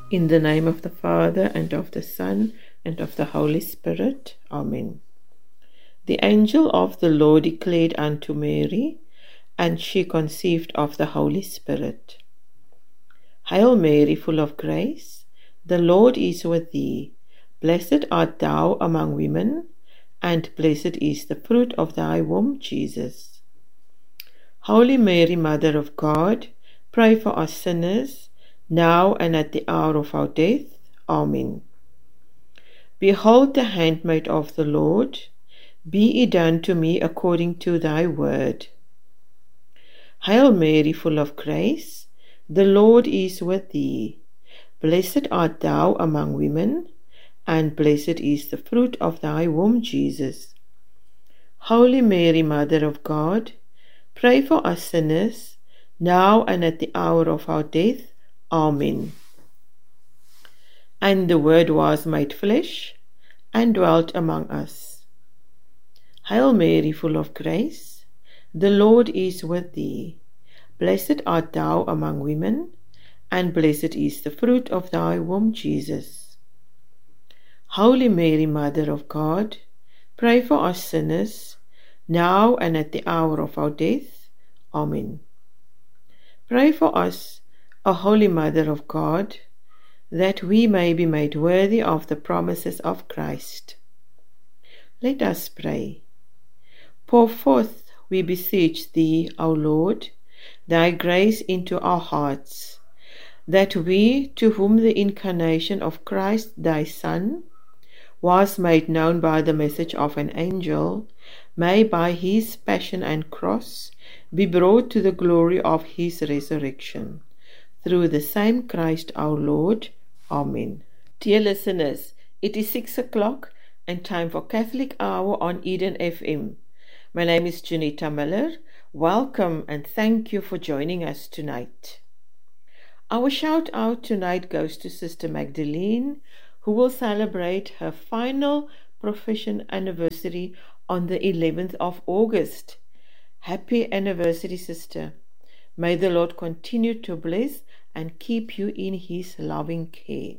In the name of the Father, and of the Son, and of the Holy Spirit. Amen. The angel of the Lord declared unto Mary, and she conceived of the Holy Spirit. Hail Mary, full of grace, the Lord is with thee. Blessed art thou among women, and blessed is the fruit of thy womb, Jesus. Holy Mary, Mother of God, pray for us sinners, now and at the hour of our death. Amen. Behold the handmaid of the Lord, be it done to me according to thy word. Hail Mary, full of grace, the Lord is with thee. Blessed art thou among women, and blessed is the fruit of thy womb, Jesus. Holy Mary, Mother of God, pray for us sinners, now and at the hour of our death. Amen. And the Word was made flesh, and dwelt among us. Hail Mary, full of grace, the Lord is with thee. Blessed art thou among women, and blessed is the fruit of thy womb, Jesus. Holy Mary, Mother of God, pray for us sinners, now and at the hour of our death. Amen. Pray for us, O Holy Mother of God, that we may be made worthy of the promises of Christ. Let us pray. Pour forth, we beseech thee, O Lord, thy grace into our hearts, that we, to whom the incarnation of Christ thy Son was made known by the message of an angel, may by his passion and cross be brought to the glory of his resurrection. Through the same Christ our Lord. Amen. Dear listeners, it is 6 o'clock and time for Catholic Hour on Eden FM. My name is Janita Miller. Welcome and thank you for joining us tonight. Our shout out tonight goes to Sister Magdalene, who will celebrate her final profession anniversary on the 11th of August. Happy anniversary, sister. May the Lord continue to bless and keep you in his loving care.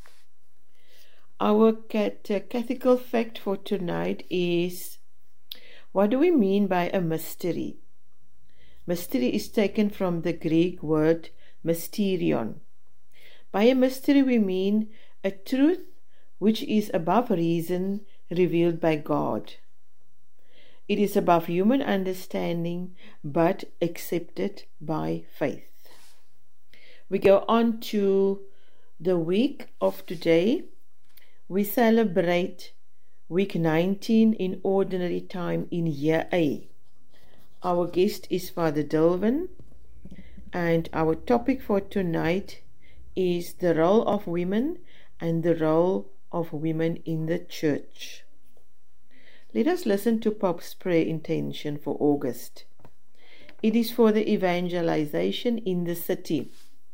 Our catechetical fact for tonight is, what do we mean by a mystery? Mystery is taken from the Greek word mysterion. By a mystery we mean a truth which is above reason, revealed by God. It is above human understanding, but accepted by faith. We go on to the week of today. We celebrate week 19 in ordinary time in year A. Our guest is Father Dilwyn, and our topic for tonight is the role of women and the role of women in the church. Let us listen to Pope's prayer intention for August. It is for the evangelization in the city.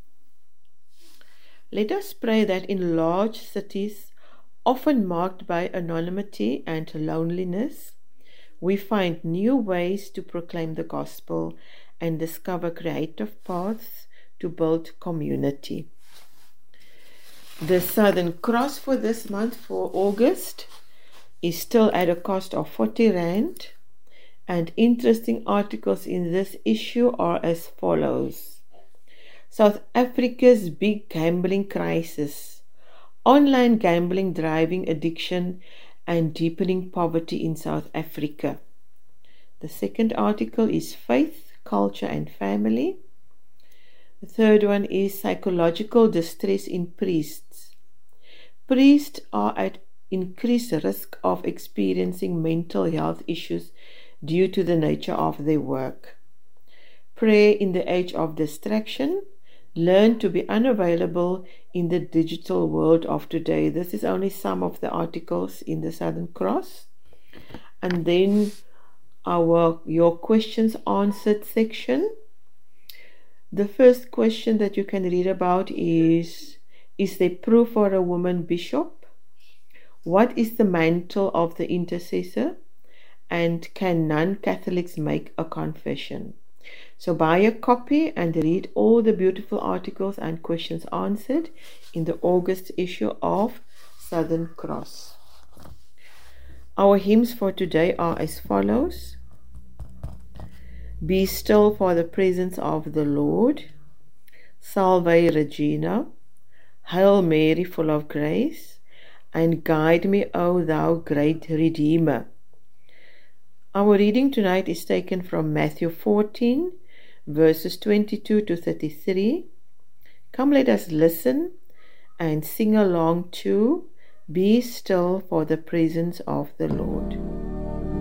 Let us pray that in large cities, often marked by anonymity and loneliness, we find new ways to proclaim the gospel and discover creative paths to build community. The Southern Cross for this month, for August, is still at a cost of 40 Rand, and interesting articles in this issue are as follows. South Africa's big gambling crisis, online gambling driving addiction and deepening poverty in South Africa. The second article is faith, culture and family. The third one is psychological distress in priests. Priests are at increased risk of experiencing mental health issues due to the nature of their work. Prayer in the age of distraction. Learn to be unavailable in the digital world of today. This is only some of the articles in the Southern Cross. And then your questions answered section. The first question that you can read about is there proof for a woman bishop? What is the mantle of the intercessor? And can non-Catholics make a confession? So buy a copy and read all the beautiful articles and questions answered in the August issue of Southern Cross. Our hymns for today are as follows. Be still for the presence of the Lord. Salve Regina. Hail Mary, full of grace, and guide me, O thou great Redeemer. Our reading tonight is taken from Matthew 14, verses 22 to 33. Come, let us listen and sing along to Be Still for the Presence of the Lord.